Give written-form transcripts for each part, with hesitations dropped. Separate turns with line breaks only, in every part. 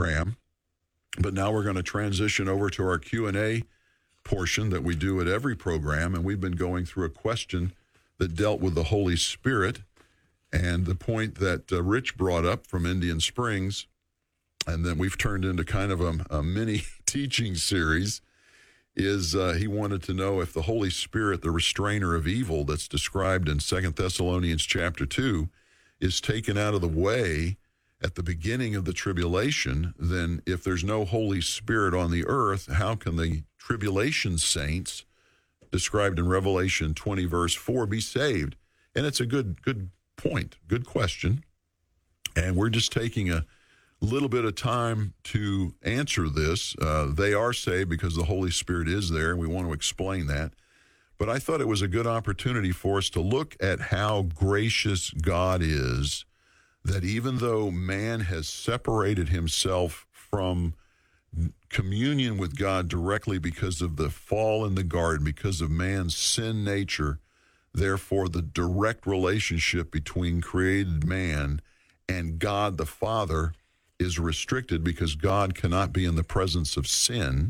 program, but now we're going to transition over to our Q&A portion that we do at every program, and we've been going through a question that dealt with the Holy Spirit, and the point that Rich brought up from Indian Springs, and then we've turned into kind of a mini teaching series, is he wanted to know if the Holy Spirit, the restrainer of evil that's described in 2 Thessalonians chapter 2, is taken out of the way at the beginning of the tribulation, then if there's no Holy Spirit on the earth, how can the tribulation saints, described in Revelation 20, verse 4, be saved? And it's a good point, good question. And we're just taking a little bit of time to answer this. They are saved because the Holy Spirit is there, and we want to explain that. But I thought it was a good opportunity for us to look at how gracious God is, that even though man has separated himself from communion with God directly because of the fall in the garden, because of man's sin nature, therefore the direct relationship between created man and God the Father is restricted because God cannot be in the presence of sin.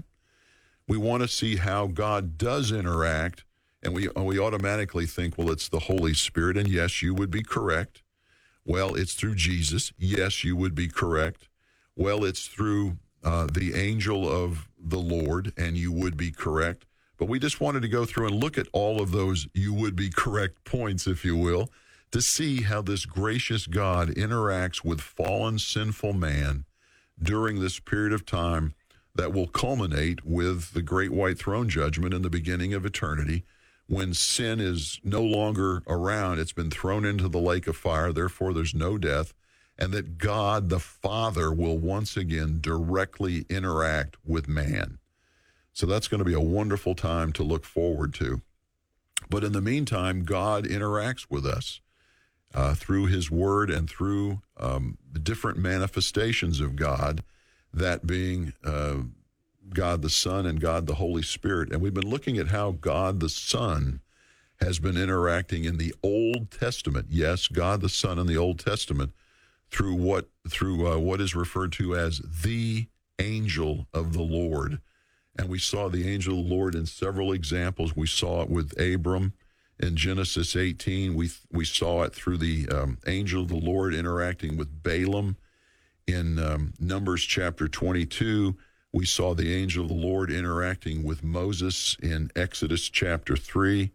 We want to see how God does interact, and we automatically think, well, it's the Holy Spirit, and yes, you would be correct. Well, it's through Jesus. Yes, you would be correct. Well, it's through the angel of the Lord, and you would be correct. But we just wanted to go through and look at all of those you would be correct points, if you will, to see how this gracious God interacts with fallen, sinful man during this period of time that will culminate with the great white throne judgment in the beginning of eternity, when sin is no longer around. It's been thrown into the lake of fire, therefore there's no death, and that God the Father will once again directly interact with man. So that's going to be a wonderful time to look forward to. But in the meantime, God interacts with us through his word and through the different manifestations of God, that being God the Son and God the Holy Spirit. And we've been looking at how God the Son has been interacting in the Old Testament. Yes, God the Son in the Old Testament through what is referred to as the angel of the Lord. And we saw the angel of the Lord in several examples. We saw it with Abram in Genesis 18. We saw it through the angel of the Lord interacting with Balaam in Numbers chapter 22. We saw the angel of the Lord interacting with Moses in Exodus chapter 3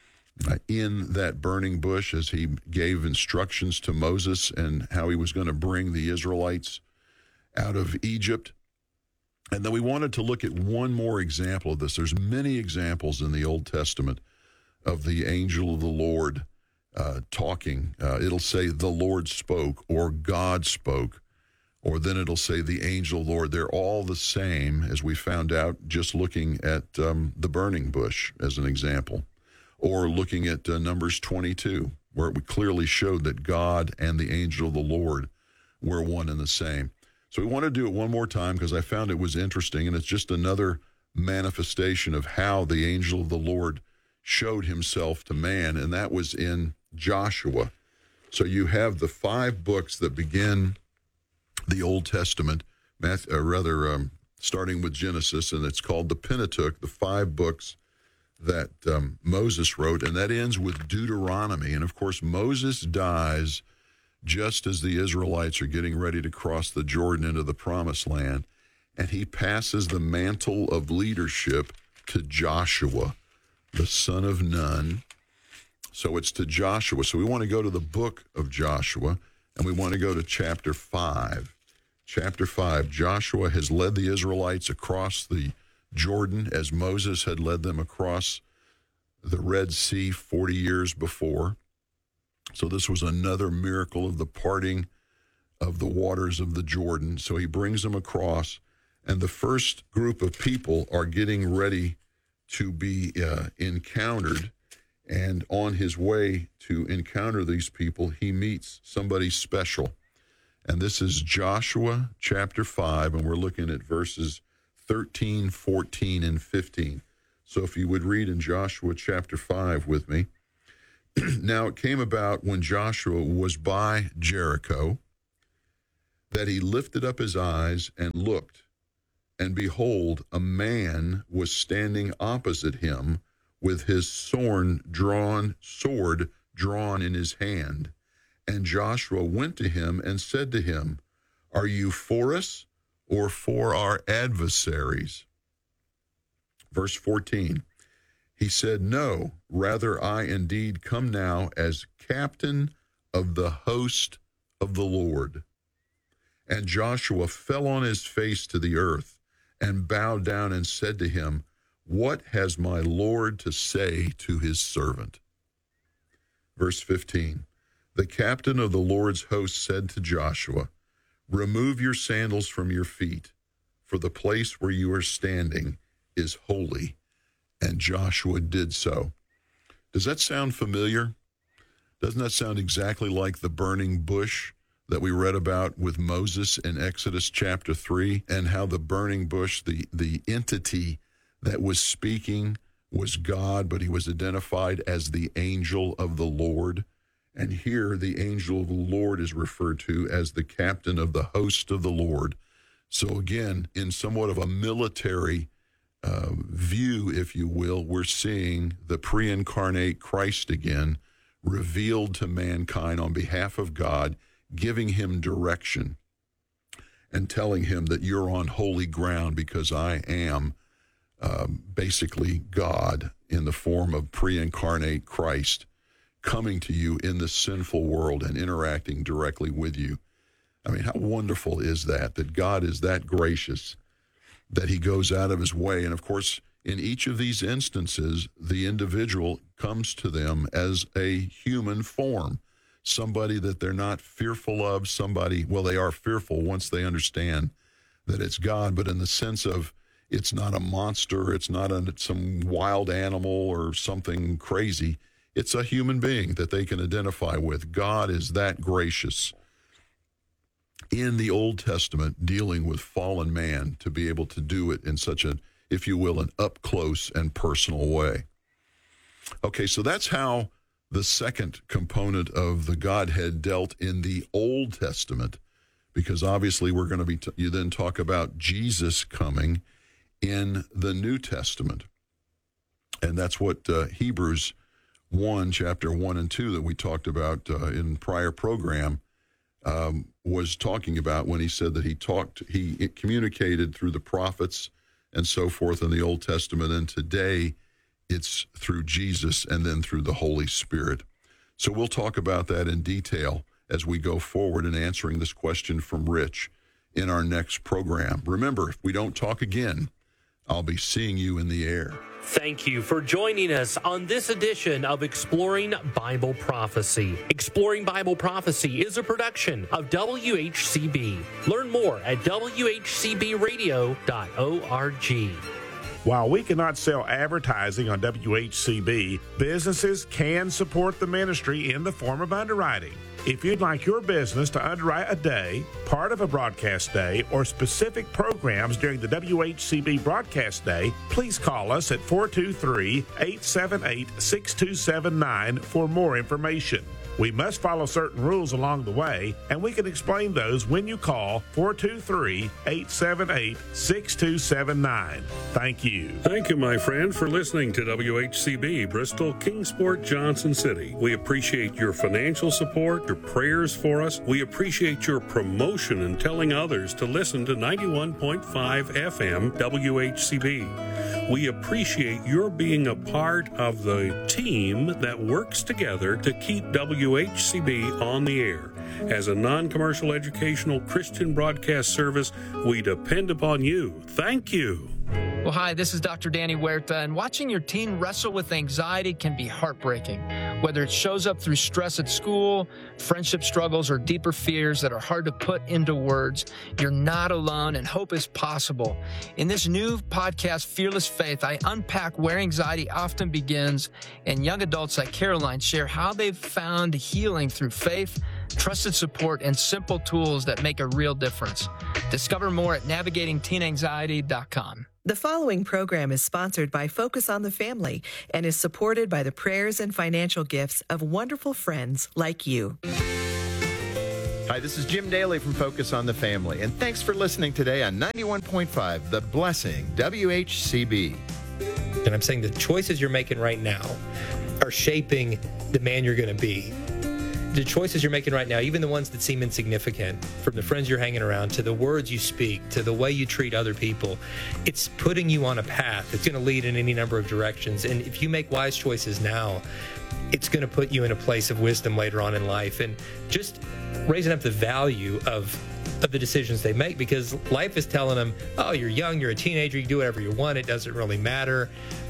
in that burning bush as he gave instructions to Moses and how he was going to bring the Israelites out of Egypt. And then we wanted to look at one more example of this. There's many examples in the Old Testament of the angel of the Lord talking. It'll say the Lord spoke or God spoke, or then it'll say the angel of the Lord. They're all the same, as we found out just looking at the burning bush as an example, or looking at Numbers 22, where it clearly showed that God and the angel of the Lord were one and the same. So we want to do it one more time because I found it was interesting, and it's just another manifestation of how the angel of the Lord showed himself to man, and that was in Joshua. So you have the 5 books that begin the Old Testament, starting with Genesis, and it's called the Pentateuch, the 5 books that Moses wrote, and that ends with Deuteronomy. And of course, Moses dies just as the Israelites are getting ready to cross the Jordan into the Promised Land, and he passes the mantle of leadership to Joshua, the son of Nun. So it's to Joshua. So we want to go to the book of Joshua, and we want to go to chapter 5. Chapter 5, Joshua has led the Israelites across the Jordan as Moses had led them across the Red Sea 40 years before. So this was another miracle of the parting of the waters of the Jordan. So he brings them across, and the first group of people are getting ready to be encountered. And on his way to encounter these people, he meets somebody special. And this is Joshua chapter 5, and we're looking at verses 13, 14, and 15. So if you would read in Joshua chapter 5 with me. Now it came about when Joshua was by Jericho that he lifted up his eyes and looked, and behold, a man was standing opposite him with his sword drawn in his hand. And Joshua went to him and said to him, "Are you for us or for our adversaries?" Verse 14, he said, "No, rather I indeed come now as captain of the host of the Lord." And Joshua fell on his face to the earth and bowed down and said to him, "What has my Lord to say to his servant?" Verse 15, the captain of the Lord's host said to Joshua, "Remove your sandals from your feet, for the place where you are standing is holy." And Joshua did so. Does that sound familiar? Doesn't that sound exactly like the burning bush that we read about with Moses in Exodus chapter 3, and how the burning bush, the entity that was speaking was God, but he was identified as the angel of the Lord. And here the angel of the Lord is referred to as the captain of the host of the Lord. So again, in somewhat of a military view, if you will, we're seeing the pre-incarnate Christ again revealed to mankind on behalf of God, giving him direction and telling him that you're on holy ground because I am basically God in the form of pre-incarnate Christ coming to you in the sinful world and interacting directly with you. I mean, how wonderful is that God is that gracious that he goes out of his way. And of course, in each of these instances, the individual comes to them as a human form, somebody that they're not fearful of, somebody, well, they are fearful once they understand that it's God, but in the sense of it's not a monster, it's not some wild animal or something crazy. It's a human being that they can identify with. God is that gracious in the Old Testament, dealing with fallen man, to be able to do it in such a, if you will, an up-close and personal way. Okay, so that's how the second component of the Godhead dealt in the Old Testament, because obviously we're going to be, you then talk about Jesus coming in the New Testament. And that's what Hebrews 1, chapter 1 and 2 that we talked about in prior program was talking about when he said that he communicated through the prophets and so forth in the Old Testament, and today it's through Jesus and then through the Holy Spirit. So we'll talk about that in detail as we go forward in answering this question from Rich in our next program. Remember, if we don't talk again, I'll be seeing you in the air.
Thank you for joining us on this edition of Exploring Bible Prophecy. Exploring Bible Prophecy is a production of WHCB. Learn more at WHCBradio.org.
While we cannot sell advertising on WHCB, businesses can support the ministry in the form of underwriting. If you'd like your business to underwrite a day, part of a broadcast day, or specific programs during the WHCB broadcast day, please call us at 423-878-6279 for more information. We must follow certain rules along the way, and we can explain those when you call 423-878-6279. Thank you.
Thank you, my friend, for listening to WHCB, Bristol, Kingsport, Johnson City. We appreciate your financial support, your prayers for us. We appreciate your promotion and telling others to listen to 91.5 FM WHCB. We appreciate your being a part of the team that works together to keep WHCB on the air. As a non-commercial educational Christian broadcast service, we depend upon you. Thank you.
Well, hi, this is Dr. Danny Huerta, and watching your teen wrestle with anxiety can be heartbreaking. Whether it shows up through stress at school, friendship struggles, or deeper fears that are hard to put into words, you're not alone, and hope is possible. In this new podcast, Fearless Faith, I unpack where anxiety often begins, and young adults like Caroline share how they've found healing through faith, trusted support, and simple tools that make a real difference. Discover more at navigatingteenanxiety.com.
The following program is sponsored by Focus on the Family and is supported by the prayers and financial gifts of wonderful friends like you.
Hi, this is Jim Daly from Focus on the Family, and thanks for listening today on 91.5 The Blessing, WHCB.
And I'm saying the choices you're making right now are shaping the man you're going to be. The choices you're making right now, even the ones that seem insignificant, from the friends you're hanging around to the words you speak to the way you treat other people, it's putting you on a path. It's going to lead in any number of directions. And if you make wise choices now, it's going to put you in a place of wisdom later on in life. And just raising up the value of the decisions they make, because life is telling them, oh, you're young, you're a teenager, you can do whatever you want, it doesn't really matter.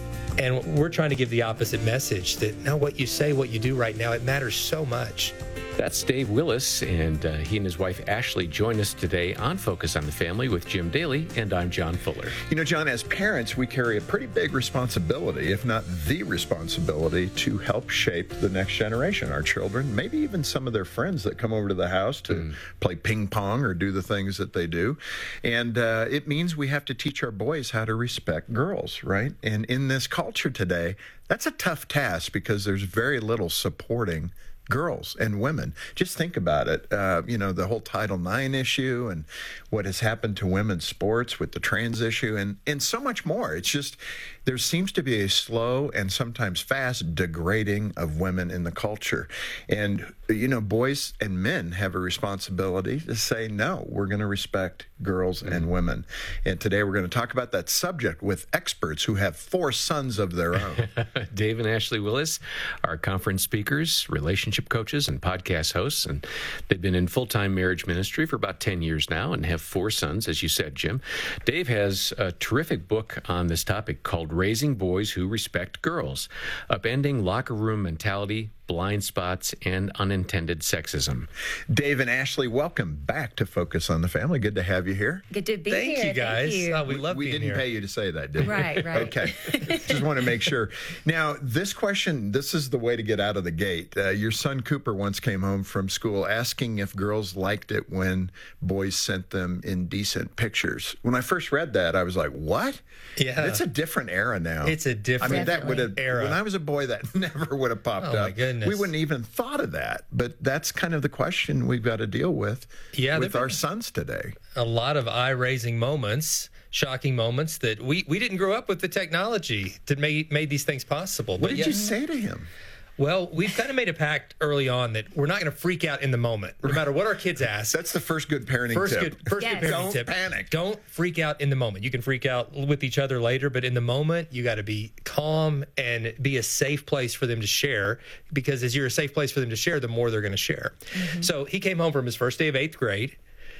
And we're trying to give the opposite message, that no, what you say, what you do right now, it matters so much.
That's Dave Willis, and he and his wife Ashley join us today on Focus on the Family with Jim Daly, and I'm John Fuller.
You know, John, as parents, we carry a pretty big responsibility, if not the responsibility, to help shape the next generation, our children, maybe even some of their friends that come over to the house to play ping pong or do the things that they do. And it means we have to teach our boys how to respect girls, right? And in this culture today, that's a tough task because there's very little supporting girls and women. Just think about it. You know, the whole Title IX issue and what has happened to women's sports with the trans issue and so much more. It's just, there seems to be a slow and sometimes fast degrading of women in the culture. And, you know, boys and men have a responsibility to say, no, we're going to respect girls and women. And today we're going to talk about that subject with experts who have 4 sons of their own.
Dave and Ashley Willis are conference speakers, relationship coaches, and podcast hosts. And they've been in full-time marriage ministry for about 10 years now and have 4 sons, as you said, Jim. Dave has a terrific book on this topic called Raising Boys Who Respect Girls, Upending Locker Room Mentality, Blind Spots, and Unintended Sexism.
Dave and Ashley, welcome back to Focus on the Family. Good to have you here.
Good to be
Thank
here.
you, guys.
Thank you.
Oh, we love
We
being
didn't
here.
pay you to say that, did we?
Right.
Okay. Just want to make sure. Now, this question, this is the way to get out of the gate. Your son Cooper once came home from school asking if girls liked it when boys sent them indecent pictures. When I first read that, I was like, what?
Yeah.
It's a different era now.
It's a different
I mean, that would have,
era.
when I was a boy, that never would have popped
Oh, my
up.
goodness.
We wouldn't even thought of that. But that's kind of the question we've got to deal with with our sons today.
A lot of eye-raising moments, shocking moments that we didn't grow up with the technology that made these things possible.
What did you say to him?
Well, we've kind of made a pact early on that we're not going to freak out in the moment, no matter what our kids ask.
That's the first good parenting tip.
First good parenting
Don't
tip.
panic.
Don't freak out in the moment. You can freak out with each other later, but in the moment, you got to be calm and be a safe place for them to share, because as you're a safe place for them to share, the more they're going to share. Mm-hmm. So he came home from his first day of 8th grade,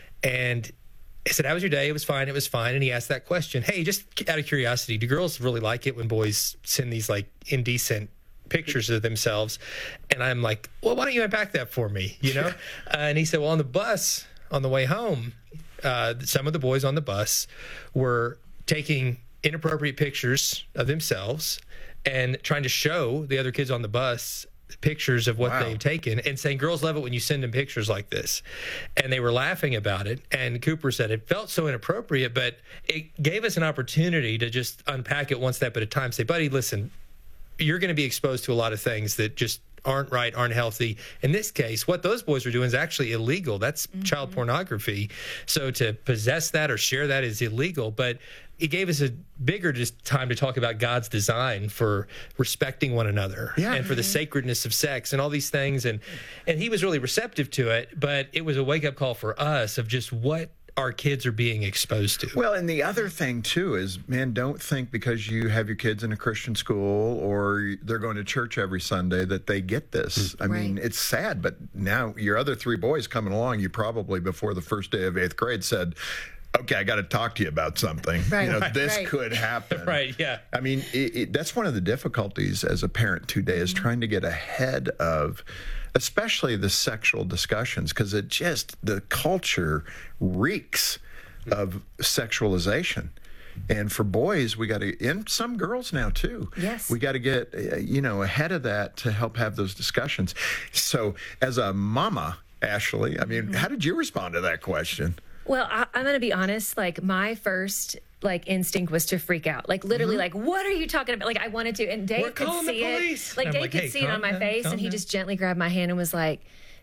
and I said, how was your day? It was fine. It was fine. And he asked that question. Hey, just out of curiosity, do girls really like it when boys send these like indecent pictures of themselves? And I'm like, well, why don't you unpack that for me? You know? And he said, well, on the bus on the way home, some of the boys on the bus were taking inappropriate pictures of themselves and trying to show the other kids on the bus pictures of what they've taken and saying, girls love it when you send them pictures like this. And they were laughing about it. And Cooper said it felt so inappropriate, but it gave us an opportunity to just unpack it one step at a time. Say, buddy, listen, you're going to be exposed to a lot of things that just aren't right, aren't healthy. In this case, what those boys are doing is actually illegal. That's child pornography. So to possess that or share that is illegal. But it gave us a bigger just time to talk about God's design for respecting one another and for the sacredness of sex and all these things. And he was really receptive to it, but it was a wake-up call for us of just what our kids are being exposed to.
Well, and the other thing, too, is, man, don't think because you have your kids in a Christian school or they're going to church every Sunday that they get this. I mean, it's sad, but now your other 3 boys coming along, you probably, before the first day of 8th grade, said, okay, I got to talk to you about something.
Right.
You know, this could happen.
Right, yeah.
I mean, that's one of the difficulties as a parent today is trying to get ahead of especially the sexual discussions, because the culture reeks of sexualization. And for boys, we got to, and some girls now too.
Yes.
We got to get, ahead of that to help have those discussions. So as a mama, Ashley, I mean, how did you respond to that question?
Well, I'm going to be honest. Like, my first instinct was to freak out. Like, literally, like, what are you talking about? Like, I wanted to, and Dave could see it. Like, Dave could see it on my face, and he just gently grabbed my hand and was like,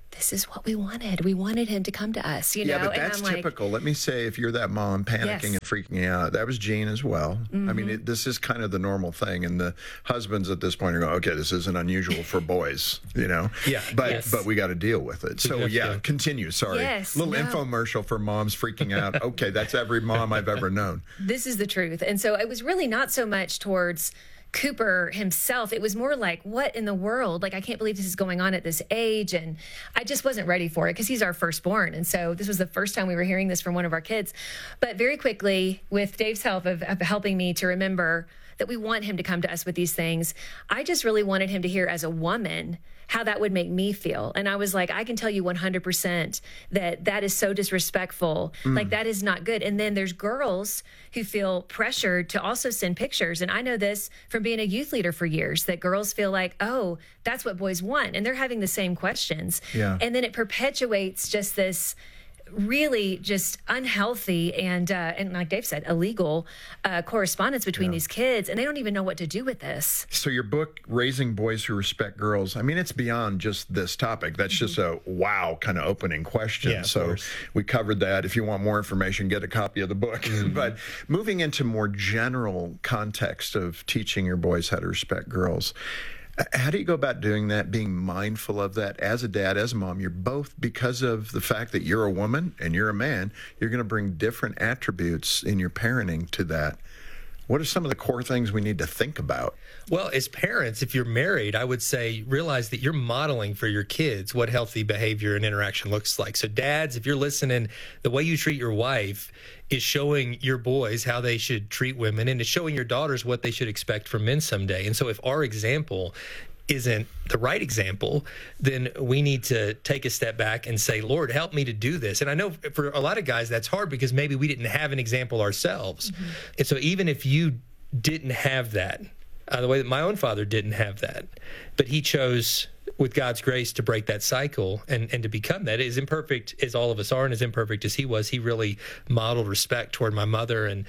this is what we wanted. We wanted him to come to us, you know?
Yeah, but that's typical. Let me say, if you're that mom panicking and freaking out, that was Jean as well. I mean, this is kind of the normal thing. And the husbands at this point are going, okay, this isn't unusual for boys, you know?
Yeah.
But we got to deal with it. So, continue. Sorry.
Yes,
little infomercial for moms freaking out. Okay, that's every mom I've ever known.
This is the truth. And so it was really not so much towards Cooper himself. It was more like, what in the world? Like, I can't believe this is going on at this age. And I just wasn't ready for it because he's our firstborn. And so this was the first time we were hearing this from one of our kids. But very quickly, with Dave's help of helping me to remember that we want him to come to us with these things, I just really wanted him to hear as a woman how that would make me feel. And I was like, I can tell you 100% that is so disrespectful. Like, that is not good. And then there's girls who feel pressured to also send pictures. And I know this from being a youth leader for years, that girls feel like, oh, that's what boys want. And they're having the same questions.
Yeah.
And then it perpetuates just this really just unhealthy and like Dave said, illegal correspondence between these kids, and they don't even know what to do with this.
So your book, Raising Boys Who Respect Girls, I mean, it's beyond just this topic. That's just a wow kind of opening question.
Yeah,
so we covered that. If you want more information, get a copy of the book. But moving into more general context of teaching your boys how to respect girls, how do you go about doing that, being mindful of that as a dad, as a mom? You're both, because of the fact that you're a woman and you're a man, you're going to bring different attributes in your parenting to that. What are some of the core things we need to think about?
Well, as parents, if you're married, I would say realize that you're modeling for your kids what healthy behavior and interaction looks like. So dads, if you're listening, the way you treat your wife is showing your boys how they should treat women, and it's showing your daughters what they should expect from men someday. And so if our example isn't the right example, then we need to take a step back and say, Lord, help me to do this. And I know for a lot of guys that's hard because maybe we didn't have an example ourselves. And so even if you didn't have that, the way that my own father didn't have that, but he chose with God's grace to break that cycle and to become that. As imperfect as all of us are and as imperfect as he was, he really modeled respect toward my mother, and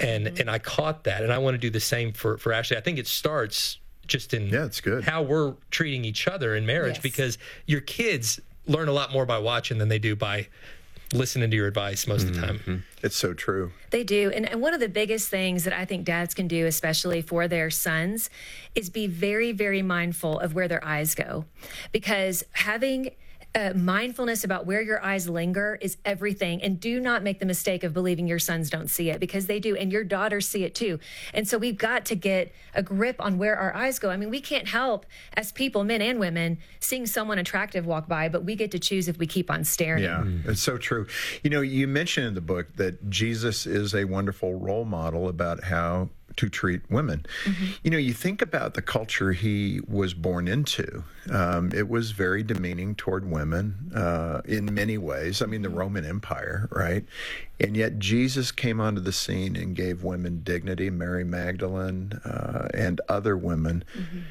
I caught that. And I want to do the same for Ashley. I think it starts just in
it's good.
How we're treating each other in marriage, because your kids learn a lot more by watching than they do by listening to your advice most of the time.
It's so true.
They do. And one of the biggest things that I think dads can do, especially for their sons, is be very, very mindful of where their eyes go. Because having mindfulness about where your eyes linger is everything. And do not make the mistake of believing your sons don't see it, because they do. And your daughters see it too. And so we've got to get a grip on where our eyes go. I mean, we can't help as people, men and women, seeing someone attractive walk by, but we get to choose if we keep on staring.
Yeah, it's so true. You know, you mentioned in the book that Jesus is a wonderful role model about how to treat women. You know, you think about the culture he was born into. It was very demeaning toward women in many ways. I mean, the Roman Empire, right? And yet Jesus came onto the scene and gave women dignity, Mary Magdalene and other women.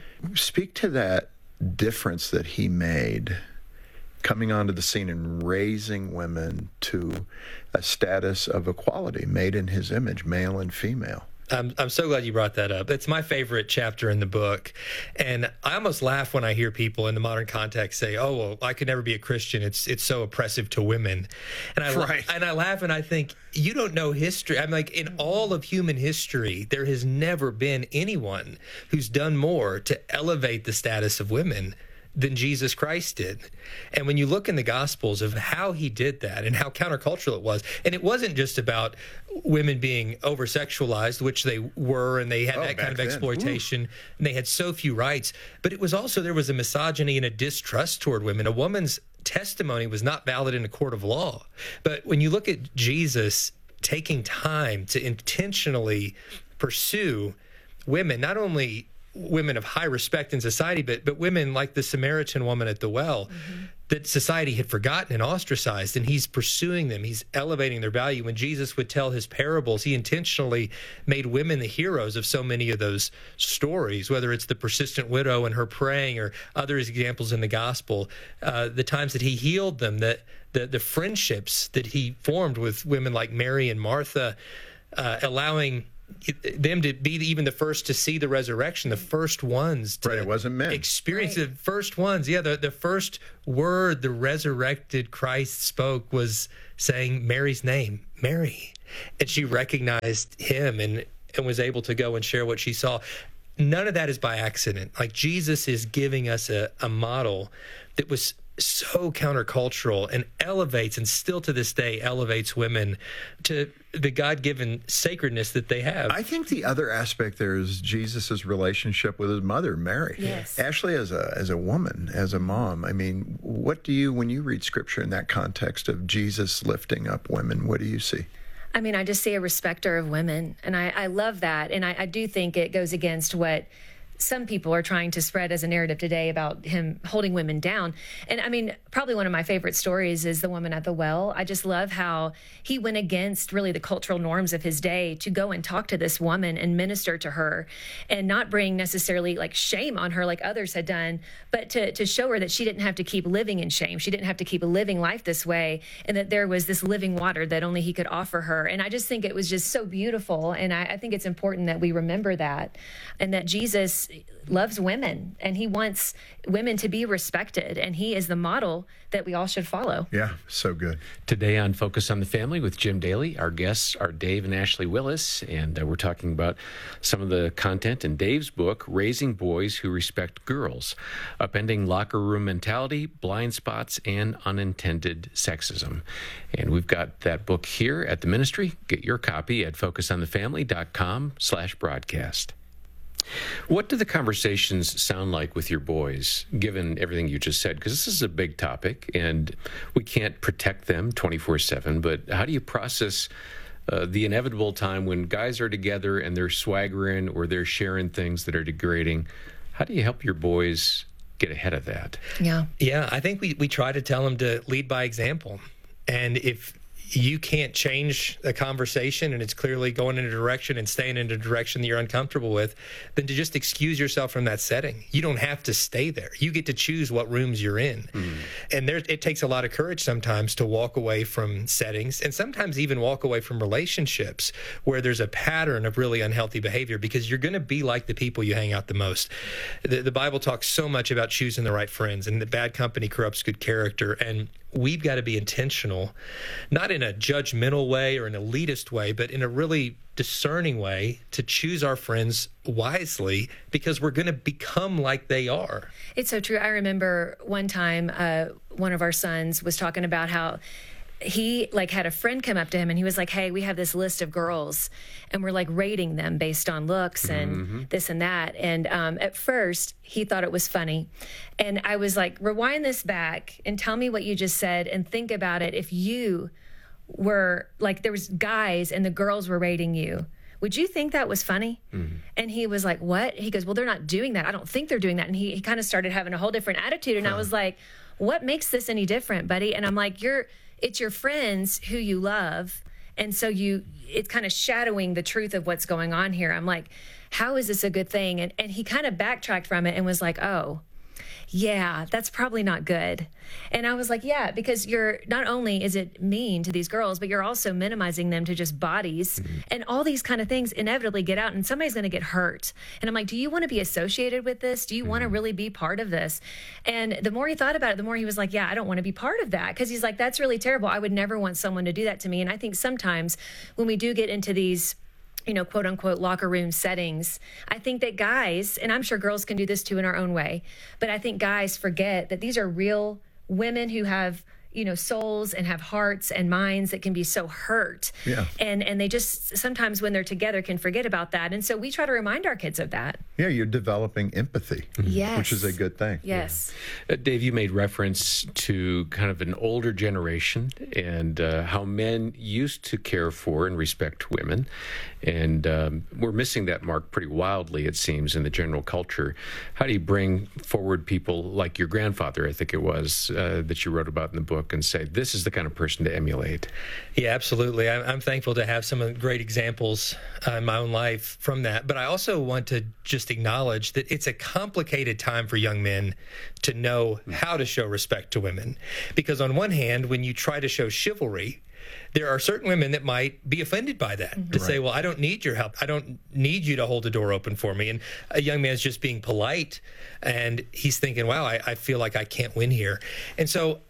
Speak to that difference that he made, coming onto the scene and raising women to a status of equality, made in his image, male and female.
I'm so glad you brought that up. It's my favorite chapter in the book. And I almost laugh when I hear people in the modern context say, oh, well, I could never be a Christian. It's so oppressive to women. And I laugh and I think, you don't know history. I'm like, in all of human history, there has never been anyone who's done more to elevate the status of women than Jesus Christ did. And when you look in the Gospels of how he did that and how countercultural it was, and it wasn't just about women being over-sexualized, which they were, and they had that kind of exploitation, and they had so few rights, but it was also, there was a misogyny and a distrust toward women. A woman's testimony was not valid in a court of law. But when you look at Jesus taking time to intentionally pursue women, not only women of high respect in society, but women like the Samaritan woman at the well that society had forgotten and ostracized, and he's pursuing them. He's elevating their value. When Jesus would tell his parables, he intentionally made women the heroes of so many of those stories, whether it's the persistent widow and her praying or other examples in the gospel, the times that he healed them, the friendships that he formed with women like Mary and Martha, allowing them to be even the first to see the resurrection, the first ones to
it wasn't men.
experience the first ones. Yeah, the first word the resurrected Christ spoke was saying Mary's name, Mary. And she recognized him and was able to go and share what she saw. None of that is by accident. Like, Jesus is giving us a model that was so countercultural and elevates, and still to this day elevates, women to the God-given sacredness that they have.
I think the other aspect there is Jesus' relationship with his mother, Mary.
Yes.
Ashley, as a woman, as a mom, I mean, what do you, when you read Scripture in that context of Jesus lifting up women, what do you see?
I mean, I just see a respecter of women, and I love that. And I do think it goes against what some people are trying to spread as a narrative today about him holding women down. And I mean, probably one of my favorite stories is the woman at the well. I just love how he went against really the cultural norms of his day to go and talk to this woman and minister to her, and not bring necessarily like shame on her like others had done, but to show her that she didn't have to keep living in shame. She didn't have to keep living life this way, and that there was this living water that only he could offer her. And I just think it was just so beautiful. And I think it's important that we remember that, and that Jesus loves women, and he wants women to be respected, and he is the model that we all should follow.
Yeah, so good.
Today on Focus on the Family with Jim Daly, our guests are Dave and Ashley Willis, and we're talking about some of the content in Dave's book, Raising Boys Who Respect Girls, Upending Locker Room Mentality, Blind Spots, and Unintended Sexism. And we've got that book here at the ministry. Get your copy at focusonthefamily.com/broadcast. What do the conversations sound like with your boys, given everything you just said? Because this is a big topic, and we can't protect them 24/7, but how do you process the inevitable time when guys are together and they're swaggering or they're sharing things that are degrading? How do you help your boys get ahead of that?
Yeah, I think we try to tell them to lead by example. And if you can't change a conversation and it's clearly going in a direction and staying in a direction that you're uncomfortable with, then to just excuse yourself from that setting. You don't have to stay there. You get to choose what rooms you're in. And it takes a lot of courage sometimes to walk away from settings, and sometimes even walk away from relationships where there's a pattern of really unhealthy behavior, because you're going to be like the people you hang out the most. The Bible talks so much about choosing the right friends, and that bad company corrupts good character. And we've got to be intentional, not in a judgmental way or an elitist way, but in a really discerning way, to choose our friends wisely, because we're going to become like they are.
It's so true. I remember one time one of our sons was talking about how he had a friend come up to him, and he was like, hey, we have this list of girls, and we're rating them based on looks and this and that. And at first he thought it was funny. And I was like, rewind this back and tell me what you just said, and think about it. If you were there was guys and the girls were rating you, would you think that was funny? And he was like, what? He goes, well, they're not doing that. I don't think they're doing that. And he kind of started having a whole different attitude. And I was like, what makes this any different, buddy? And I'm like, it's your friends who you love. And so it's kind of shadowing the truth of what's going on here. I'm like, how is this a good thing? And he kind of backtracked from it and was like, oh, yeah, that's probably not good. And I was like, yeah, because not only is it mean to these girls, but you're also minimizing them to just bodies. And all these kind of things inevitably get out, and somebody's going to get hurt. And I'm like, do you want to be associated with this? Do you want to really be part of this? And the more he thought about it, the more he was like, yeah, I don't want to be part of that. Because he's like, that's really terrible. I would never want someone to do that to me. And I think sometimes when we do get into these quote unquote locker room settings, I think that guys, and I'm sure girls can do this too in our own way, but I think guys forget that these are real women who have souls and have hearts and minds that can be so hurt.
Yeah.
And they just sometimes when they're together can forget about that. And so we try to remind our kids of that.
Yeah, you're developing empathy,
yes,
which is a good thing.
Yes.
Yeah. Dave, you made reference to kind of an older generation and how men used to care for and respect women. And we're missing that mark pretty wildly, it seems, in the general culture. How do you bring forward people like your grandfather, I think it was, that you wrote about in the book, and say, this is the kind of person to emulate?
Yeah, absolutely. I'm thankful to have some great examples in my own life from that. But I also want to just acknowledge that it's a complicated time for young men to know how to show respect to women. Because on one hand, when you try to show chivalry, there are certain women that might be offended by that, to say, well, I don't need your help. I don't need you to hold the door open for me. And a young man's just being polite, and he's thinking, wow, I feel like I can't win here. And so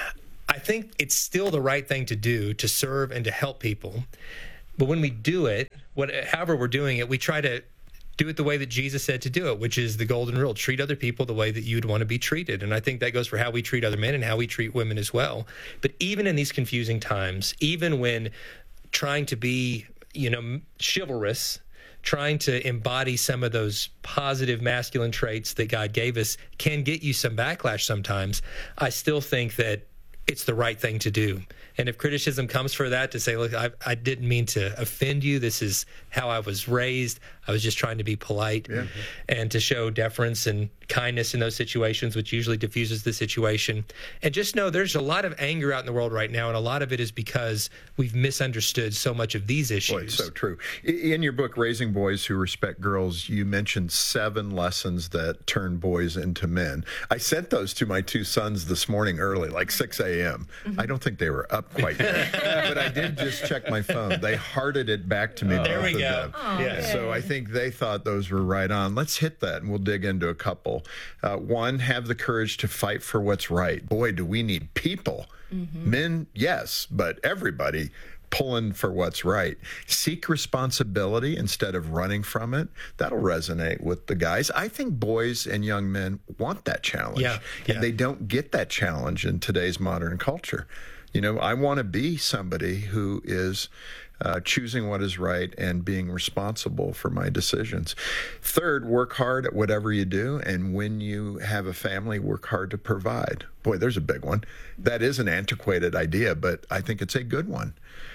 I think it's still the right thing to do, to serve and to help people. But when we do it, however we're doing it, we try to do it the way that Jesus said to do it, which is the golden rule: treat other people the way that you'd want to be treated. And I think that goes for how we treat other men and how we treat women as well. But even in these confusing times, even when trying to be, chivalrous, trying to embody some of those positive masculine traits that God gave us can get you some backlash sometimes, I still think that it's the right thing to do. And if criticism comes for that, to say, look, I didn't mean to offend you. This is how I was raised. I was just trying to be polite and to show deference and kindness in those situations, which usually diffuses the situation. And just know there's a lot of anger out in the world right now, and a lot of it is because we've misunderstood so much of these issues.
Boy, it's so true. In your book, Raising Boys Who Respect Girls, you mentioned 7 lessons that turn boys into men. I sent those to my 2 sons this morning early, like 6 a.m. I don't think they were up quite yet, but I did just check my phone. They hearted it back to me.
There we go.
Yeah. So I think they thought those were right on. Let's hit that, and we'll dig into a couple. 1, have the courage to fight for what's right. Boy, do we need people. Men, yes, but everybody pulling for what's right. Seek responsibility instead of running from it. That'll resonate with the guys. I think boys and young men want that challenge. And they don't get that challenge in today's modern culture. I want to be somebody who is choosing what is right and being responsible for my decisions. 3rd, work hard at whatever you do. And when you have a family, work hard to provide. Boy, there's a big one. That is an antiquated idea, but I think it's a good one.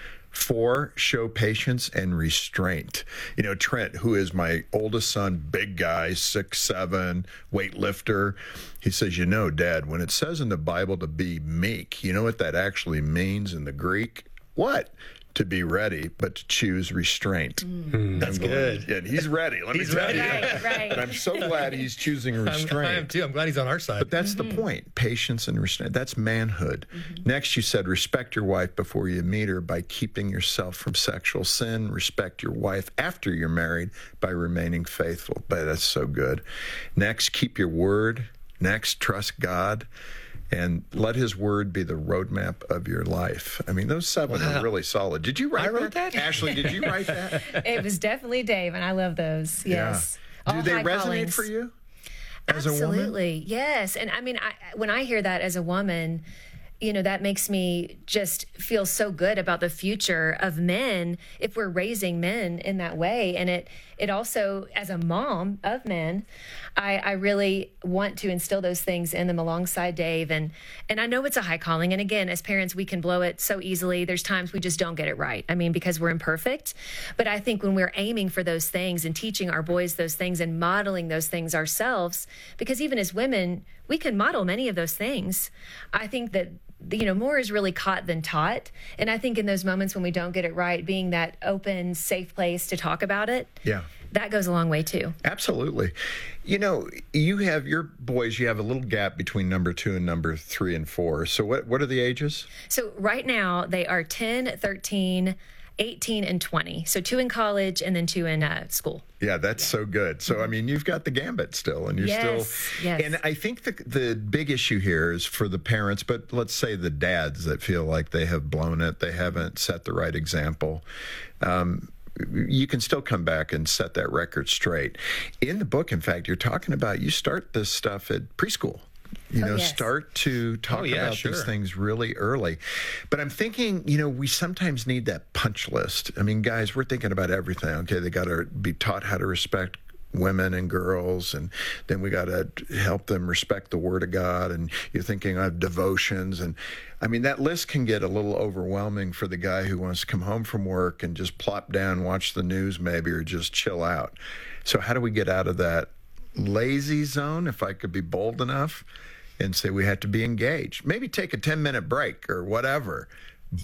4, show patience and restraint. Trent, who is my oldest son, big guy, 6'7", weightlifter, he says, Dad, when it says in the Bible to be meek, you know what that actually means in the Greek? What? To be ready, but to choose restraint.
That's good.
And he's ready. Let me tell you.
Right.
And I'm so glad he's choosing restraint.
I am too. I'm glad he's on our side.
But that's the point. Patience and restraint. That's manhood. Next, you said respect your wife before you meet her by keeping yourself from sexual sin. Respect your wife after you're married by remaining faithful. But that's so good. Next, keep your word. Next, trust God. And let his word be the roadmap of your life. I mean, those 7 are really solid. Did you write that? Ashley, did you write that?
It was definitely Dave, and I love those. Yes.
Yeah. Do they resonate for you as a woman?
Absolutely, yes. And I mean, when I hear that as a woman, that makes me just feel so good about the future of men if we're raising men in that way. And it also, as a mom of men, I really want to instill those things in them alongside Dave. And I know it's a high calling. And again, as parents, we can blow it so easily. There's times we just don't get it right. I mean, because we're imperfect. But I think when we're aiming for those things and teaching our boys those things and modeling those things ourselves, because even as women, we can model many of those things. I think that more is really caught than taught. And I think in those moments when we don't get it right, being that open, safe place to talk about it, that goes a long way too.
Absolutely. You have your boys, you have a little gap between number 2 and number 3 and 4. So what are the ages?
So right now they are 10, 13, 18, and 20. So 2 in college and then 2 in school.
Yeah, that's so good. So, I mean, you've got the gambit still, and you're still...
Yes.
And I think the big issue here is for the parents, but let's say the dads that feel like they have blown it, they haven't set the right example. You can still come back and set that record straight. In the book, in fact, you're talking about you start this stuff at preschool. Start to talk about these things really early. But I'm thinking, we sometimes need that punch list. I mean, guys, we're thinking about everything. Okay, they got to be taught how to respect women and girls, and then we got to help them respect the Word of God, and you're thinking of devotions, and I mean, that list can get a little overwhelming for the guy who wants to come home from work and just plop down, watch the news maybe, or just chill out. So how do we get out of that lazy zone, if I could be bold enough, and say we have to be engaged? Maybe take a 10-minute break or whatever, but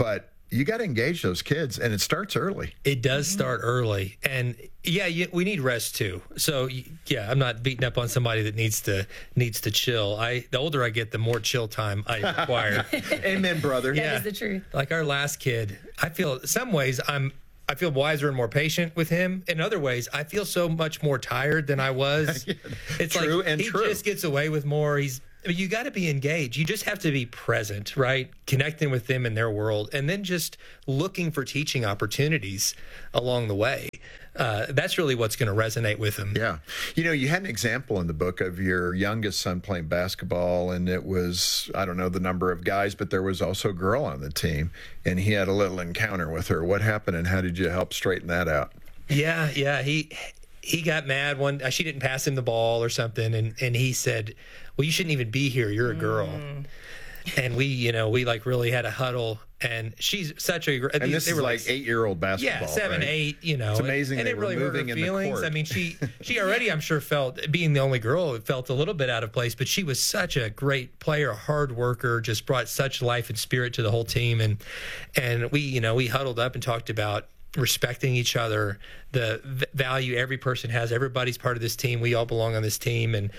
you got to engage those kids, and it starts early.
It does start early, and we need rest too. So I'm not beating up on somebody that needs to chill. The older I get, the more chill time I require.
Amen, brother.
That is the truth.
Like our last kid, I feel in some ways I feel wiser and more patient with him. In other ways, I feel so much more tired than I was. It's
true,
like
and
he
true.
just gets away with more. You got to be engaged. You just have to be present, right? Connecting with them in their world, and then just looking for teaching opportunities along the way. That's really what's going to resonate with them.
Yeah. You had an example in the book of your youngest son playing basketball, and it was, I don't know the number of guys, but there was also a girl on the team, and he had a little encounter with her. What happened, and how did you help straighten that out?
Yeah. He got mad she didn't pass him the ball or something, and he said, well, you shouldn't even be here. You're a girl. And we like really had a huddle, and she's such a.
And this is like 8-year-old basketball.
Yeah, 7,
right?
8.
It's amazing.
And
they
it really
were
hurt her
moving in the
feelings.
court.
I mean, she already, I'm sure, felt being the only girl. It felt a little bit out of place, but she was such a great player, hard worker, just brought such life and spirit to the whole team. And we huddled up and talked about respecting each other, the value every person has. Everybody's part of this team. We all belong on this team, and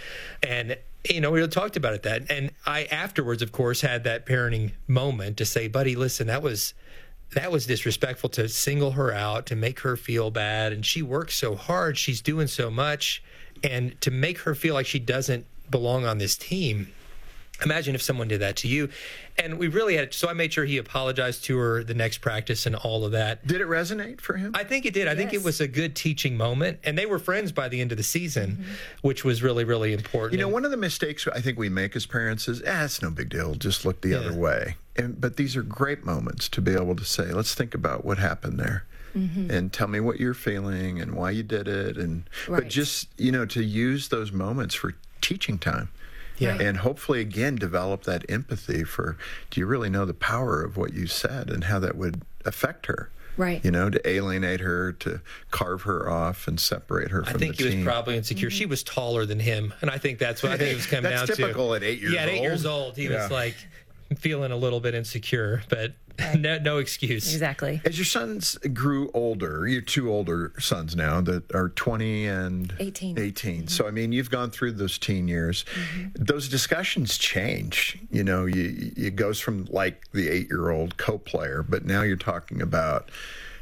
we talked about it. And I afterwards, of course, had that parenting moment to say, buddy, listen, that was disrespectful to single her out, to make her feel bad, and she works so hard, she's doing so much, and to make her feel like she doesn't belong on this team. Imagine if someone did that to you. And we really had, so I made sure he apologized to her the next practice and all of that.
Did it resonate for him?
I think it did. I think it was a good teaching moment. And they were friends by the end of the season, which was really, really important.
One of the mistakes I think we make as parents is, it's no big deal. Just look the other way. But these are great moments to be able to say, let's think about what happened there. And tell me what you're feeling and why you did it. But just, to use those moments for teaching time.
Yeah.
And hopefully, again, develop that empathy for, do you really know the power of what you said and how that would affect her?
Right.
To alienate her, to carve her off and separate her from the team.
I think he was probably insecure. She was taller than him, and I think that's what it was coming down to.
That's typical at 8 years old.
Yeah, at 8 years old, he was like feeling a little bit insecure, but no excuse.
Exactly.
As your sons grew older, you have 2 older sons now that are 20 and 18. So, you've gone through those teen years. Those discussions change. It goes from like the 8-year-old co-player, but now you're talking about,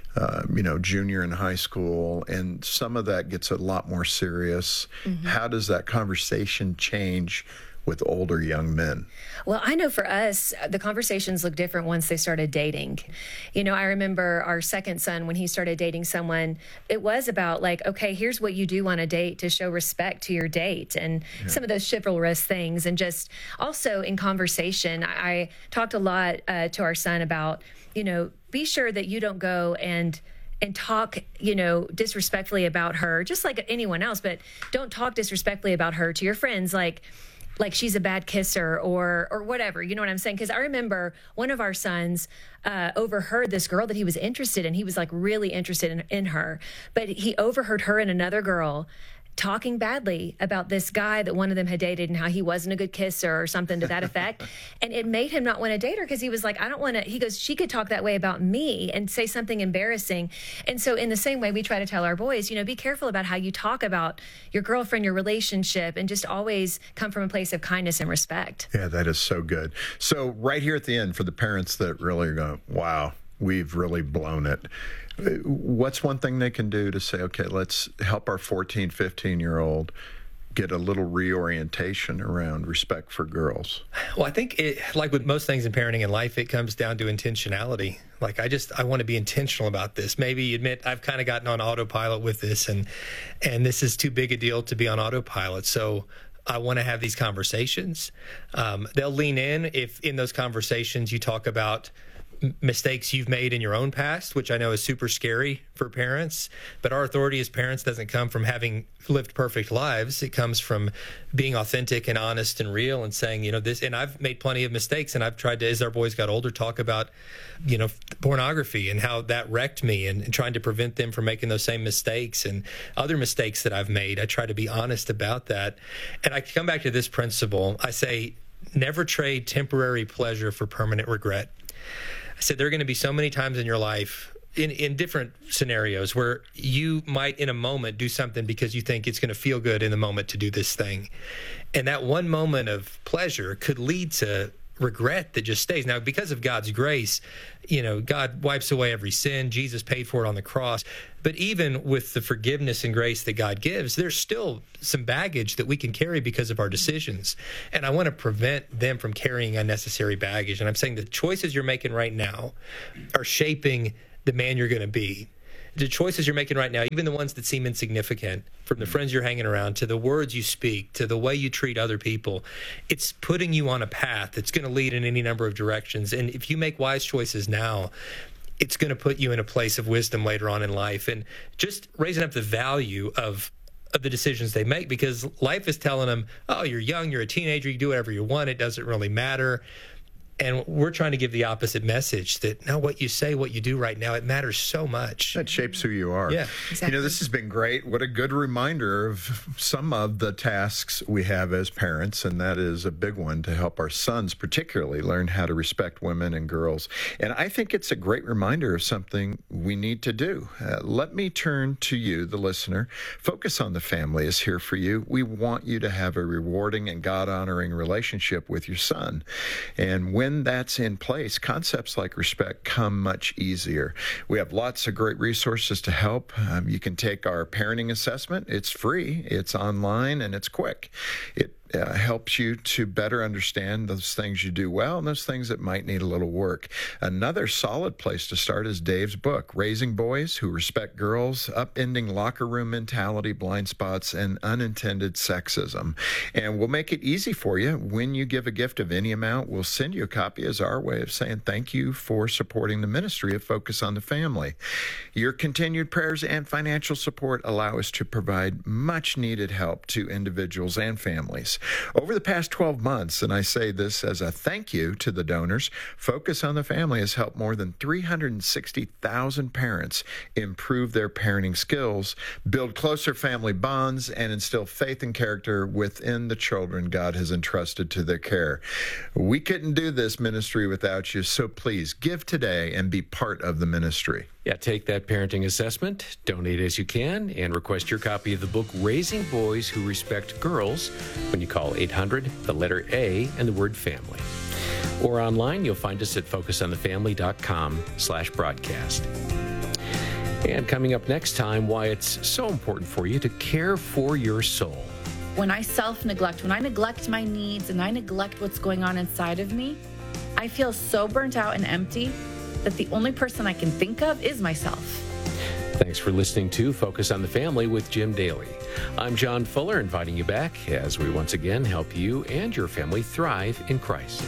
junior in high school, and some of that gets a lot more serious. How does that conversation change with older young men?
Well, I know for us, the conversations look different once they started dating. I remember our second son, when he started dating someone, it was about like, okay, here's what you do on a date to show respect to your date, and some of those chivalrous things. And just also in conversation, I talked a lot to our son about, be sure that you don't go and talk, disrespectfully about her, just like anyone else, but don't talk disrespectfully about her to your friends, like she's a bad kisser or whatever. You know what I'm saying? Because I remember one of our sons overheard this girl that he was interested in. He was like really interested in her, but he overheard her and another girl talking badly about this guy that one of them had dated and how he wasn't a good kisser or something to that effect. And it made him not want to date her because he was like, I don't want to. He goes, she could talk that way about me and say something embarrassing. And so in the same way, we try to tell our boys, be careful about how you talk about your girlfriend, your relationship, and just always come from a place of kindness and respect.
Yeah, that is so good. So right here at the end, for the parents that really are going, wow, we've really blown it. What's one thing they can do to say, okay, let's help our 14, 15-year-old get a little reorientation around respect for girls?
Well, I think like with most things in parenting and life, it comes down to intentionality. Like I want to be intentional about this. Maybe admit I've kind of gotten on autopilot with this, and this is too big a deal to be on autopilot. So I want to have these conversations. They'll lean in if in those conversations you talk about mistakes you've made in your own past, which I know is super scary for parents. But our authority as parents doesn't come from having lived perfect lives. It comes from being authentic and honest and real and saying, this, and I've made plenty of mistakes, and I've tried to, as our boys got older, talk about, pornography and how that wrecked me, and trying to prevent them from making those same mistakes and other mistakes that I've made. I try to be honest about that. And I come back to this principle. I say, never trade temporary pleasure for permanent regret. I said, there are going to be so many times in your life, in different scenarios, where you might in a moment do something because you think it's going to feel good in the moment to do this thing. And that one moment of pleasure could lead to regret that just stays. Now, because of God's grace, God wipes away every sin. Jesus paid for it on the cross. But even with the forgiveness and grace that God gives, there's still some baggage that we can carry because of our decisions. And I want to prevent them from carrying unnecessary baggage. And I'm saying the choices you're making right now are shaping the man you're going to be. The choices you're making right now, even the ones that seem insignificant, from the friends you're hanging around to the words you speak to the way you treat other people, it's putting you on a path that's going to lead in any number of directions. And if you make wise choices now, it's going to put you in a place of wisdom later on in life. And just raising up the value of the decisions they make, because life is telling them, oh, you're young, you're a teenager, you do whatever you want, it doesn't really matter. And we're trying to give the opposite message, that now what you say, what you do right now, it matters so much.
That shapes who you are.
Yeah,
exactly.
This has been great. What a good reminder of some of the tasks we have as parents, and that is a big one, to help our sons particularly learn how to respect women and girls. And I think it's a great reminder of something we need to do. Let me turn to you, the listener. Focus on the Family is here for you. We want you to have a rewarding and God-honoring relationship with your son. And when that's in place, concepts like respect come much easier. We have lots of great resources to help. You can take our parenting assessment. It's free, it's online, and it's quick. It helps you to better understand those things you do well and those things that might need a little work. Another solid place to start is Dave's book, Raising Boys Who Respect Girls, Upending Locker Room Mentality, Blind Spots, and Unintended Sexism. And we'll make it easy for you. When you give a gift of any amount, we'll send you a copy as our way of saying thank you for supporting the ministry of Focus on the Family. Your continued prayers and financial support allow us to provide much needed help to individuals and families. Over the past 12 months, and I say this as a thank you to the donors, Focus on the Family has helped more than 360,000 parents improve their parenting skills, build closer family bonds, and instill faith and character within the children God has entrusted to their care. We couldn't do this ministry without you, so please give today and be part of the ministry.
Yeah, take that parenting assessment, donate as you can, and request your copy of the book, Raising Boys Who Respect Girls, when you call 800, the letter A, and the word family. Or online, you'll find us at focusonthefamily.com/broadcast. And coming up next time, why it's so important for you to care for your soul.
When I self-neglect, when I neglect my needs and I neglect what's going on inside of me, I feel so burnt out and empty that the only person I can think of is myself.
Thanks for listening to Focus on the Family with Jim Daly. I'm John Fuller, inviting you back as we once again help you and your family thrive in Christ.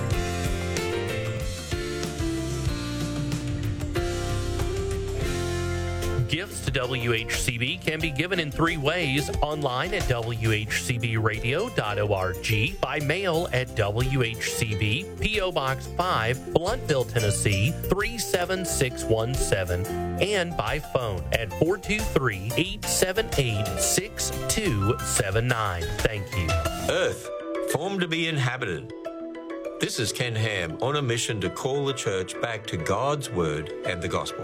Gifts to WHCB can be given in 3 ways: online at WHCBradio.org, by mail at WHCB, P.O. Box 5, Blountville, Tennessee 37617, and by phone at 423-878-6279. Thank you.
Earth, formed to be inhabited. This is Ken Ham on a mission to call the church back to God's Word and the Gospel.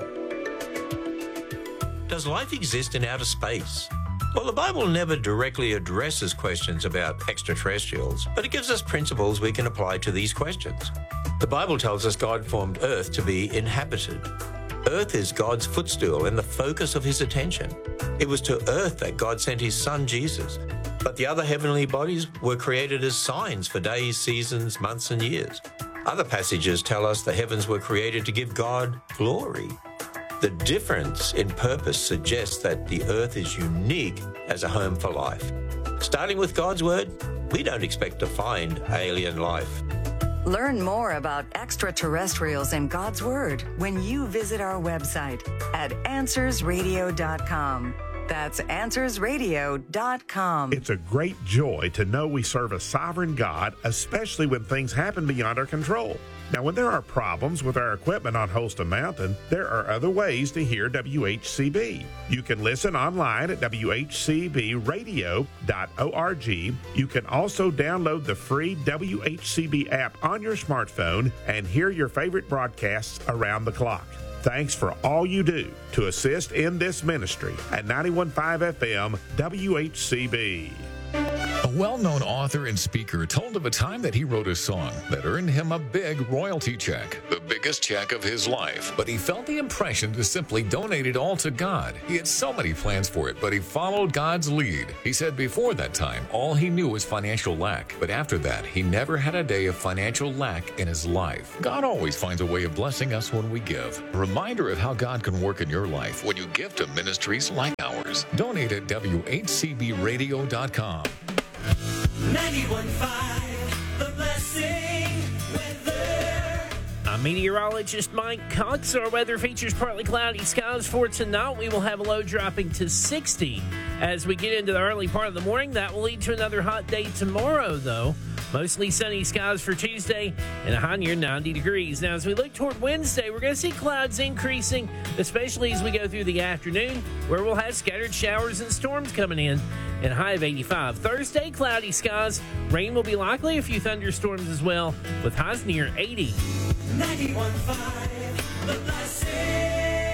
Does life exist in outer space? Well, the Bible never directly addresses questions about extraterrestrials, but it gives us principles we can apply to these questions. The Bible tells us God formed Earth to be inhabited. Earth is God's footstool and the focus of his attention. It was to Earth that God sent his Son, Jesus. But the other heavenly bodies were created as signs for days, seasons, months, and years. Other passages tell us the heavens were created to give God glory. The difference in purpose suggests that the earth is unique as a home for life. Starting with God's Word, we don't expect to find alien life.
Learn more about extraterrestrials and God's Word when you visit our website at AnswersRadio.com. That's AnswersRadio.com.
It's a great joy to know we serve a sovereign God, especially when things happen beyond our control. Now, when there are problems with our equipment on Holston Mountain, there are other ways to hear WHCB. You can listen online at WHCBradio.org. You can also download the free WHCB app on your smartphone and hear your favorite broadcasts around the clock. Thanks for all you do to assist in this ministry at 91.5 FM WHCB.
A well-known author and speaker told of a time that he wrote a song that earned him a big royalty check, the biggest check of his life. But he felt the impression to simply donate it all to God. He had so many plans for it, but he followed God's lead. He said before that time, all he knew was financial lack. But after that, he never had a day of financial lack in his life. God always finds a way of blessing us when we give. A reminder of how God can work in your life when you give to ministries like ours. Donate at WHCBradio.com.
91.5, The Blessing weather.
I'm meteorologist Mike Cox. Our weather features partly cloudy skies for tonight. We will have a low dropping to 60 as we get into the early part of the morning. That will lead to another hot day tomorrow, though. Mostly sunny skies for Tuesday and a high near 90 degrees. Now, as we look toward Wednesday, we're going to see clouds increasing, especially as we go through the afternoon, where we'll have scattered showers and storms coming in and a high of 85. Thursday, cloudy skies. Rain will be likely, a few thunderstorms as well, with highs near 80.
91.5, The Blessing.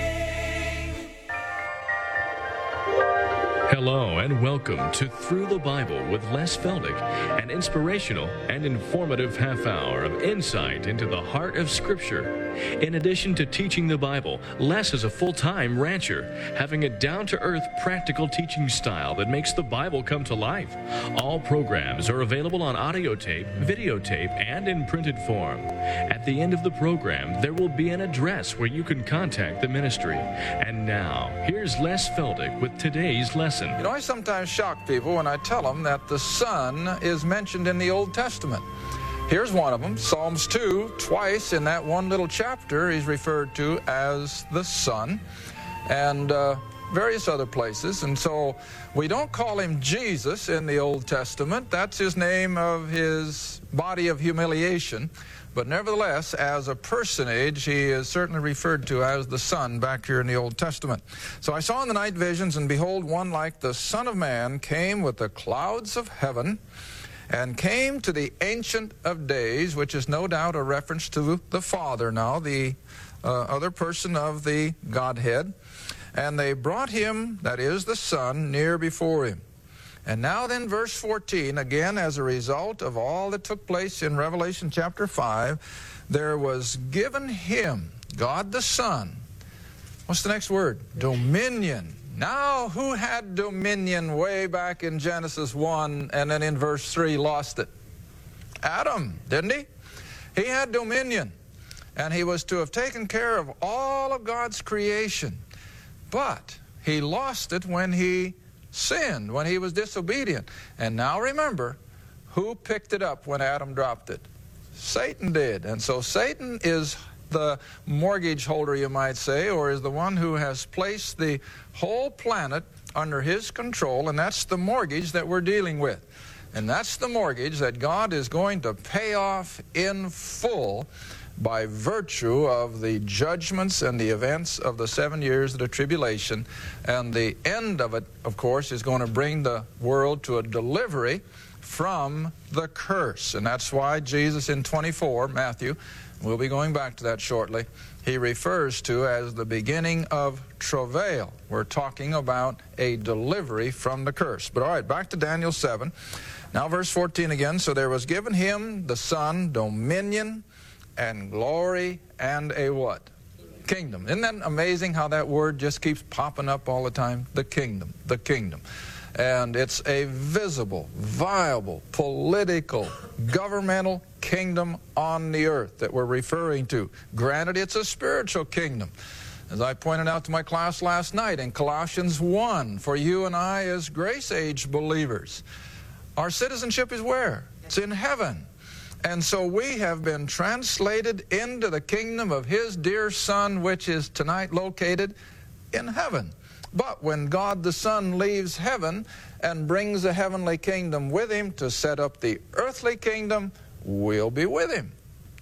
Hello and welcome to Through the Bible with Les Feldick, an inspirational and informative half hour of insight into the heart of Scripture. In addition to teaching the Bible, Les is a full-time rancher, having a down-to-earth, practical teaching style that makes the Bible come to life. All programs are available on audio tape, videotape, and in printed form. At the end of the program, there will be an address where you can contact the ministry. And now, here's Les Feldick with today's lesson.
You know, I sometimes shock people when I tell them that the Son is mentioned in the Old Testament. Here's one of them, Psalms 2, twice in that one little chapter he's referred to as the Son, and various other places. And so we don't call him Jesus in the Old Testament. That's his name of his body of humiliation. But nevertheless, as a personage, he is certainly referred to as the Son back here in the Old Testament. So I saw in the night visions, and behold, one like the Son of Man came with the clouds of heaven, and came to the Ancient of Days, which is no doubt a reference to the Father now, the other person of the Godhead. And they brought him, that is the Son, near before him. And now then, verse 14, again, as a result of all that took place in Revelation chapter 5, there was given him, God the Son, what's the next word? Dominion. Now, who had dominion way back in Genesis 1 and then in verse 3 lost it? Adam, didn't he? He had dominion, and he was to have taken care of all of God's creation. But he lost it when he sinned, when he was disobedient. And now remember, who picked it up when Adam dropped it? Satan did. And so Satan is the mortgage holder, you might say, or is the one who has placed the whole planet under his control, and that's the mortgage that we're dealing with. And that's the mortgage that God is going to pay off in full by virtue of the judgments and the events of the 7 years of the tribulation. And the end of it, of course, is going to bring the world to a delivery from the curse. And that's why Jesus in 24, Matthew, we'll be going back to that shortly, he refers to as the beginning of travail. We're talking about a delivery from the curse. But all right, back to Daniel 7. Now verse 14 again. So there was given him, the Son, dominion and glory and a what? Kingdom. Isn't that amazing how that word just keeps popping up all the time? The kingdom, the kingdom. And it's a visible, viable, political, governmental kingdom on the earth that we're referring to. Granted, it's a spiritual kingdom. As I pointed out to my class last night in Colossians 1, for you and I as grace age believers, our citizenship is where? It's in heaven. And so we have been translated into the kingdom of his dear Son, which is tonight located in heaven. But when God the Son leaves heaven and brings the heavenly kingdom with him to set up the earthly kingdom, we'll be with him.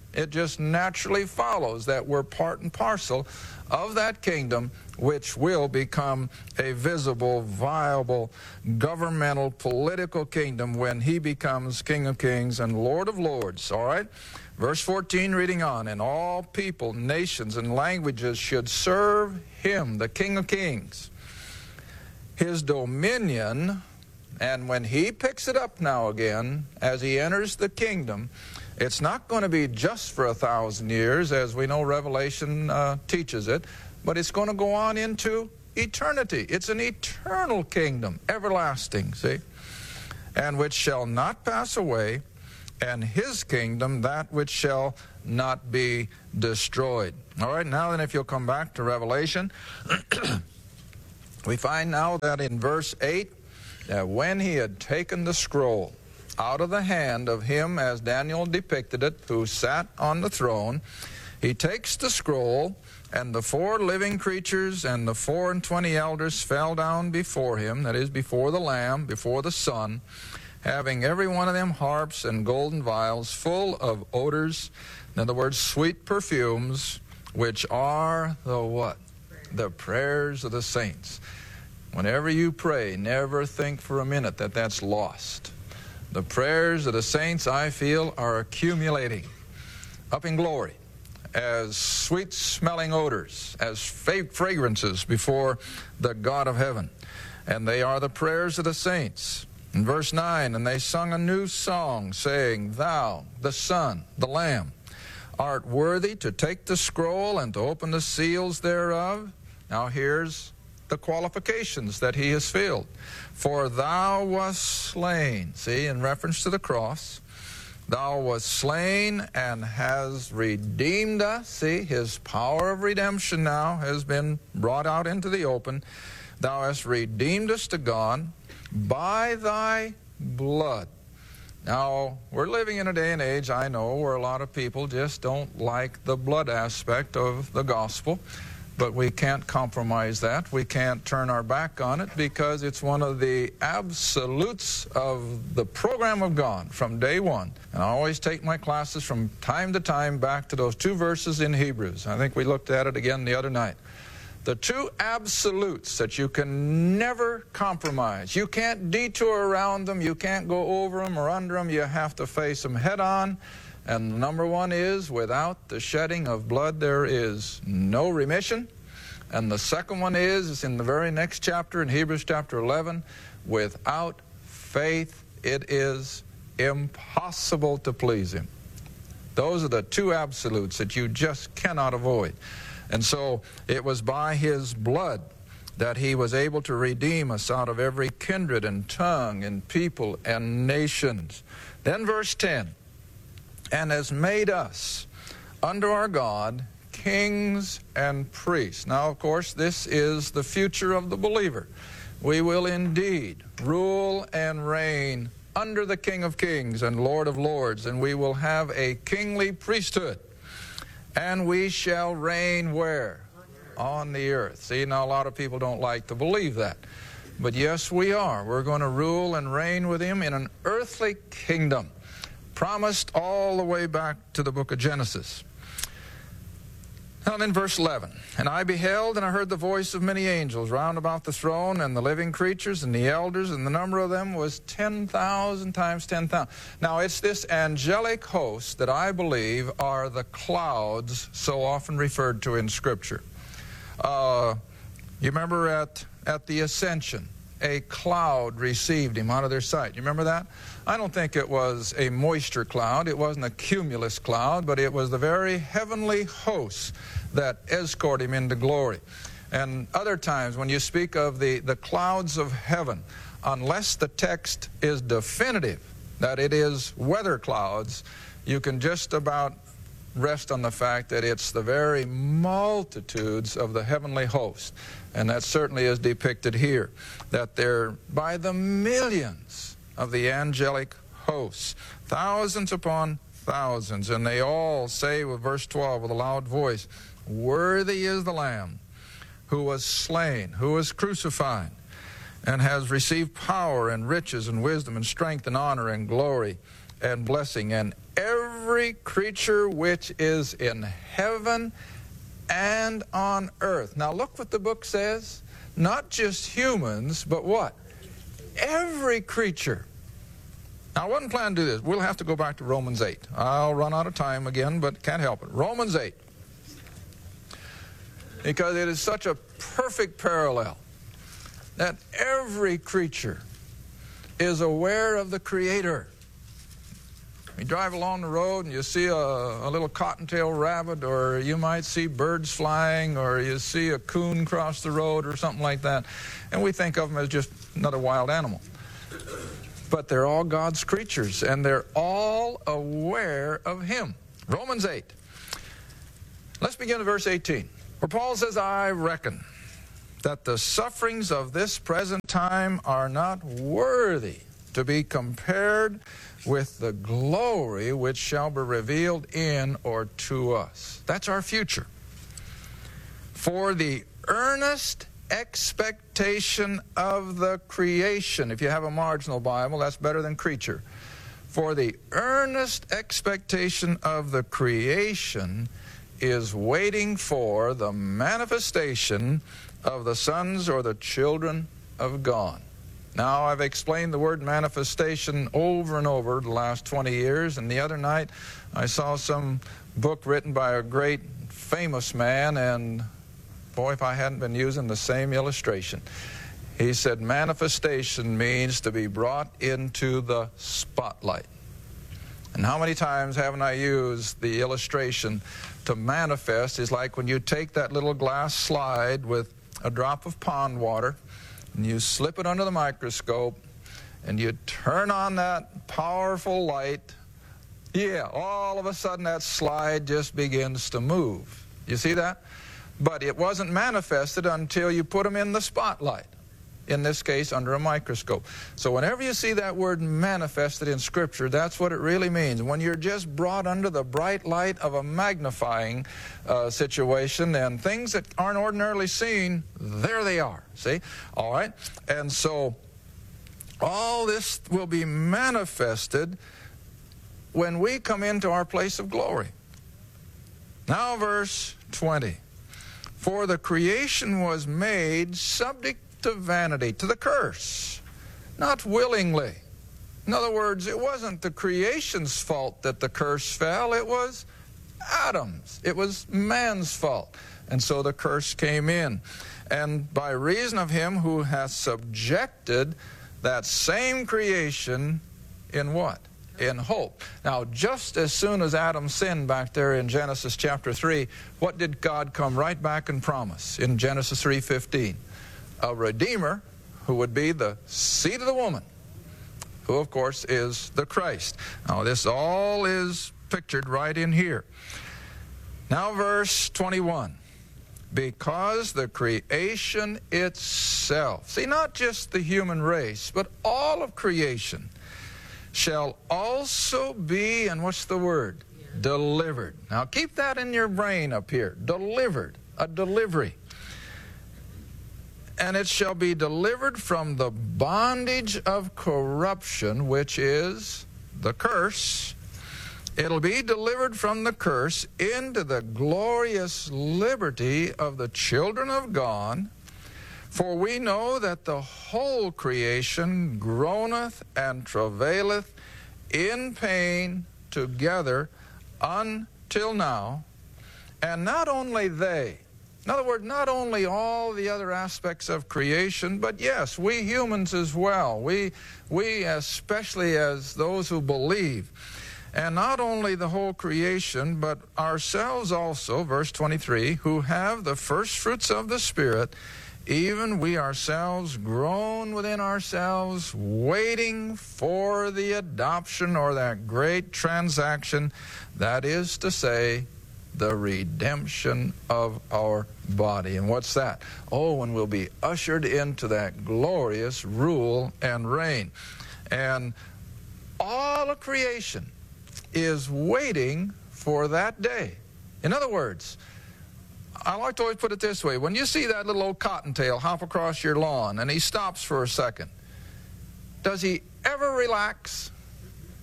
It just naturally follows that we're part and parcel of that kingdom, which will become a visible, viable, governmental, political kingdom when he becomes King of Kings and Lord of Lords. All right? Verse 14, reading on, and all people, nations, and languages should serve him, the King of Kings. His dominion, and when he picks it up now again, as he enters the kingdom, it's not going to be just for 1,000 years, as we know Revelation teaches it, but it's going to go on into eternity. It's an eternal kingdom, everlasting, see? And which shall not pass away, and his kingdom that which shall not be destroyed. All right, now then if you'll come back to Revelation, we find now that in verse 8, that when he had taken the scroll out of the hand of him, as Daniel depicted it, who sat on the throne, he takes the scroll, and the 4 living creatures and the 24 elders fell down before him, that is, before the Lamb, before the Son, having every one of them harps and golden vials full of odors, in other words, sweet perfumes, which are the what? The prayers of the saints. Whenever you pray, never think for a minute that that's lost. The prayers of the saints, I feel, are accumulating up in glory as sweet-smelling odors, as fragrances before the God of heaven. And they are the prayers of the saints. In verse 9, and they sung a new song, saying, Thou, the Son, the Lamb, art worthy to take the scroll and to open the seals thereof. Now here's the qualifications that he has filled. For thou wast slain, see, in reference to the cross, thou wast slain and has redeemed us. See, his power of redemption now has been brought out into the open. Thou hast redeemed us to God by thy blood. Now, we're living in a day and age, I know, where a lot of people just don't like the blood aspect of the gospel. But we can't compromise that. We can't turn our back on it because it's one of the absolutes of the program of God from day one. And I always take my classes from time to time back to those 2 verses in Hebrews. I think we looked at it again the other night. The 2 absolutes that you can never compromise. You can't detour around them. You can't go over them or under them. You have to face them head on. And number 1 is, without the shedding of blood, there is no remission. And the second one is, it's in the very next chapter, in Hebrews chapter 11, without faith, it is impossible to please him. Those are the 2 absolutes that you just cannot avoid. And so it was by his blood that he was able to redeem us out of every kindred and tongue and people and nations. Then verse 10. And has made us under our God kings and priests. Now, of course, this is the future of the believer. We will indeed rule and reign under the King of Kings and Lord of Lords, and we will have a kingly priesthood. And we shall reign where? On the earth. See, now a lot of people don't like to believe that. But yes, we are. We're going to rule and reign with him in an earthly kingdom, promised all the way back to the book of Genesis. Now then, verse 11. And I beheld, and I heard the voice of many angels round about the throne, and the living creatures, and the elders, and the number of them was 10,000 times 10,000. Now, it's this angelic host that I believe are the clouds so often referred to in Scripture. You remember at the ascension, a cloud received him out of their sight. You remember that? I don't think it was a moisture cloud. It wasn't a cumulus cloud, but it was the very heavenly hosts that escort him into glory. And other times when you speak of the clouds of heaven, unless the text is definitive that it is weather clouds, you can just about rest on the fact that it's the very multitudes of the heavenly host. And that certainly is depicted here, that they're by the millions of the angelic hosts, thousands upon thousands, and they all say with verse 12 with a loud voice, Worthy is the Lamb who was slain, who was crucified, and has received power and riches and wisdom and strength and honor and glory and blessing. And every creature which is in heaven and on earth. Now look what the book says. Not just humans, but what? Every creature. Now, I wasn't planning to do this. We'll have to go back to Romans 8. I'll run out of time again, but can't help it. Romans 8. Because it is such a perfect parallel that every creature is aware of the Creator. You drive along the road and you see a little cottontail rabbit, or you might see birds flying, or you see a coon cross the road or something like that, and we think of them as just another wild animal. But they're all God's creatures, and they're all aware of Him. Romans 8. Let's begin at verse 18, where Paul says, I reckon that the sufferings of this present time are not worthy to be compared with the glory which shall be revealed in or to us. That's our future. For the earnest expectation of the creation. If you have a marginal Bible, that's better than creature. For the earnest expectation of the creation is waiting for the manifestation of the sons or the children of God. Now, I've explained the word manifestation over and over the last 20 years, and the other night I saw some book written by a great famous man, and boy, if I hadn't been using the same illustration. He said manifestation means to be brought into the spotlight. And how many times haven't I used the illustration to manifest is like when you take that little glass slide with a drop of pond water, and you slip it under the microscope, and you turn on that powerful light. Yeah, all of a sudden that slide just begins to move. You see that? But it wasn't manifested until you put them in the spotlight. In this case, under a microscope. So whenever you see that word manifested in Scripture, that's what it really means. When you're just brought under the bright light of a magnifying situation, and things that aren't ordinarily seen, there they are. See? All right? And so all this will be manifested when we come into our place of glory. Now verse 20. For the creation was made subject to vanity, to the curse, not willingly. In other words, it wasn't the creation's fault that the curse fell, it was Adam's. It was man's fault. And so the curse came in. And by reason of him who hath subjected that same creation in what? In hope. Now, just as soon as Adam sinned back there in Genesis chapter 3, what did God come right back and promise in Genesis 3:15? A Redeemer who would be the seed of the woman, who of course is the Christ. Now this all is pictured right in here. Now verse 21. Because the creation itself, see, not just the human race, but all of creation shall also be, and what's the word? Delivered. Now keep that in your brain up here. Delivered. A delivery. And it shall be delivered from the bondage of corruption, which is the curse. It'll be delivered from the curse into the glorious liberty of the children of God. For we know that the whole creation groaneth and travaileth in pain together until now. And not only they, in other words, not only all the other aspects of creation, but yes, we humans as well. We especially as those who believe. And not only the whole creation, but ourselves also, verse 23, who have the first fruits of the Spirit, even we ourselves groan within ourselves, waiting for the adoption, or that great transaction, that is to say, the redemption of our body. And what's that? Oh, when we'll be ushered into that glorious rule and reign. And all of creation is waiting for that day. In other words, I like to always put it this way. When you see that little old cottontail hop across your lawn and he stops for a second, does he ever relax?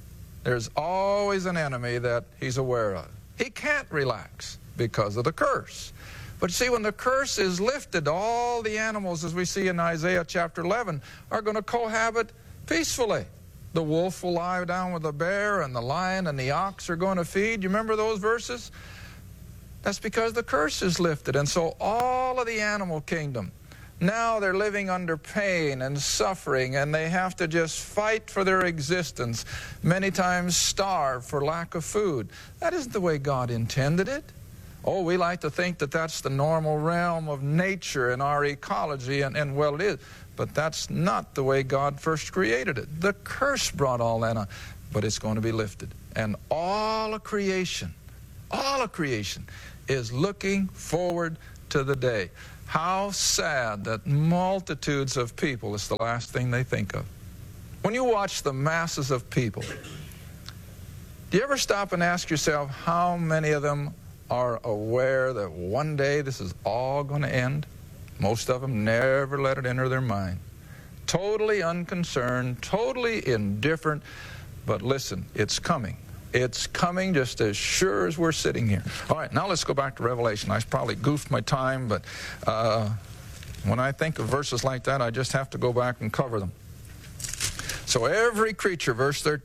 There's always an enemy that he's aware of. He can't relax because of the curse. But see, when the curse is lifted, all the animals, as we see in Isaiah chapter 11, are going to cohabit peacefully. The wolf will lie down with the bear, and the lion and the ox are going to feed. You remember those verses? That's because the curse is lifted. And so all of the animal kingdom, now they're living under pain and suffering, and they have to just fight for their existence, many times starve for lack of food. That isn't the way God intended it. Oh, we like to think that that's the normal realm of nature and our ecology, and well, it is. But that's not the way God first created it. The curse brought all that on. But it's going to be lifted. And all of creation is looking forward to the day. How sad that multitudes of people, it's the last thing they think of. When you watch the masses of people, do you ever stop and ask yourself how many of them are aware that one day this is all going to end? Most of them never let it enter their mind. Totally unconcerned, totally indifferent. But listen, it's coming. It's coming just as sure as we're sitting here. All right, now let's go back to Revelation. I probably goofed my time, but when I think of verses like that, I just have to go back and cover them. So every creature, verse